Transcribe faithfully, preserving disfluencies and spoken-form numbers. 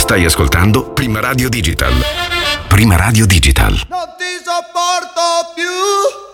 Stai ascoltando Prima Radio Digital. Prima Radio Digital. Non ti sopporto più.